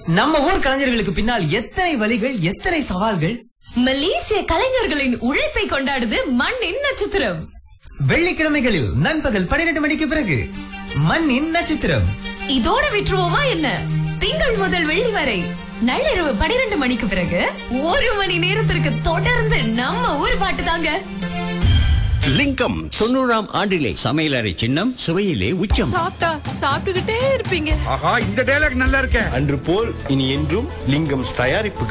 நம்ம ஊர் கலைஞர்களுக்கு பின்னால் எத்தனை வழிகள், எத்தனை சவால்கள். மலேசிய கலைஞர்களின் உழைப்பை கொண்டாடுது மண்ணின் நட்சத்திரம். வெள்ளிக்கிழமைகளில் நண்பகல் 12 மணிக்கு பிறகு மண்ணின் நட்சத்திரம். இதோட விட்டுருவோமா என்ன? திங்கள் முதல் வெள்ளி வரை நள்ளிரவு 12 மணிக்கு பிறகு 1 மணி நேரத்திற்கு தொடர்ந்து நம்ம ஊர் பாட்டு தாங்க. லிங்கம் 90ஆம் ஆண்டிலே சமையலறை சின்னம், சுவையிலே உச்சம். சாப்பிட்டா சாப்பிட்டுக்கிட்டே இருப்பீங்க. ஆஹா, இந்த டயலாக் நல்லா இருக்கே. அன்று போல் இனி என்றும் லிங்கம் தயாரிப்பு